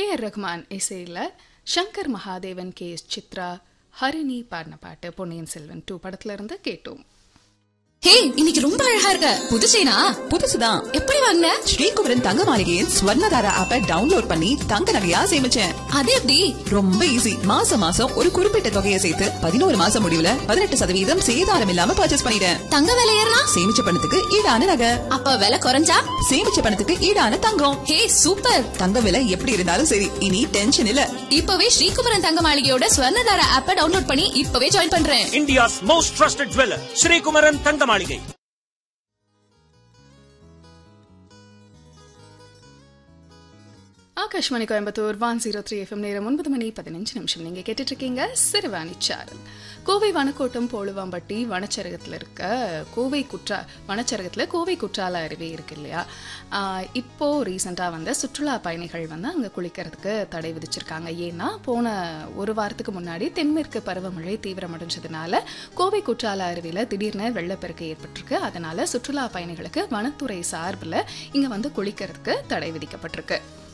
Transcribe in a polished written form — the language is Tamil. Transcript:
ஏ.ஆர். ரஹ்மான் இசையில் சங்கர் மகாதேவன், கே.எஸ். சித்ரா, ஹரிணி பாடின பாட்டு பொன்னியின் செல்வன் 2 படத்துல இருந்து கேட்டோம். ஹே, இன்னைக்கு ரொம்ப அழகா இருக்க. புது செயினா? புதுசுதான். எப்படி வாங்குன? ஸ்ரீகுமரன் தங்க மாளிகையின் ஸ்வர்ணதாரா ஆப்பை டவுன்லோட் பண்ணி தங்க நகையா சேமிச்சேன். அது எப்படி? ரொம்ப ஈஸி. மாசம் மாசம் ஒரு குறிப்பிட்ட தொகையை சேர்த்து 11 மாசம் முடிவுல 18% சேதாரம் இல்லாம பர்ச்சேஸ் பண்ணிட்டேன். தங்க விலை ஏறினா? சேமிச்ச பணத்துக்கு ஈடான நகை. அப்ப விலை குறைஞ்சா? சேமிச்ச பணத்துக்கு ஈடான தங்கம். ஹே, சூப்பர். தங்க விலை எப்படி இருந்தாலும் சரி, இனி டென்ஷன் இல்ல. இப்பவே ஸ்ரீகுமரன் தங்க மாளிகையோட ஸ்வர்ணதாரா ஆப்பை டவுன்லோட் பண்ணி இப்பவே ஜாயின் பண்றேன். India's most trusted jeweler, Sri Kumaran தங்க மாளிகை. ஆகாஷ்வாணி கோயம்புத்தூர் 103 FM. நேரம் 9:15. நீங்க கேட்டுட்டு இருக்கீங்க சிறுவாணி சாரல். கோவை வனக்கோட்டம் போழுவாம்பட்டி வனச்சரகத்தில் இருக்க வனச்சரகத்தில் கோவை குற்றால அருவி இருக்கு இல்லையா, இப்போ ரீசெண்டாக வந்து சுற்றுலா பயணிகள் வந்து அங்கே குளிக்கிறதுக்கு தடை விதிச்சிருக்காங்க. ஏன்னா போன ஒரு வாரத்துக்கு முன்னாடி தென்மேற்கு பருவமழை தீவிரமடைஞ்சதுனால கோவை குற்றால அருவியில் திடீர்னு வெள்ளப்பெருக்கு ஏற்பட்டிருக்கு. அதனால சுற்றுலா பயணிகளுக்கு வனத்துறை சார்பில் இங்கே வந்து குளிக்கிறதுக்கு தடை விதிக்கப்பட்டிருக்கு.